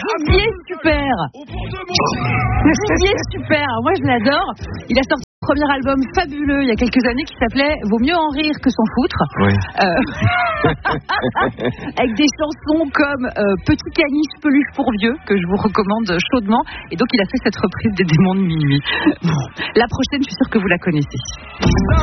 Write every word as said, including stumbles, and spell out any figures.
Didier est super. Didier est super. Moi, je l'adore. Il a sorti son premier album fabuleux il y a quelques années qui s'appelait Vaut mieux en rire que s'en foutre. Oui. Euh... Avec des chansons comme euh, Petit caniche peluche pour vieux que je vous recommande chaudement. Et donc, il a fait cette reprise des Démons de minuit. Bon, la prochaine, je suis sûre que vous la connaissez.